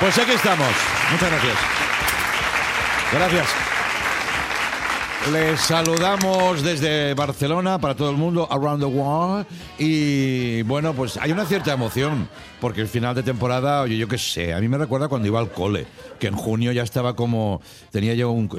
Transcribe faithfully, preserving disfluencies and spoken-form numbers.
Pues aquí estamos. Muchas gracias. Gracias. Les saludamos desde Barcelona para todo el mundo, around the world. Y bueno, pues hay una cierta emoción, porque el final de temporada, oye, yo qué sé, a mí me recuerda cuando iba al cole, que en junio ya estaba como, tenía yo un,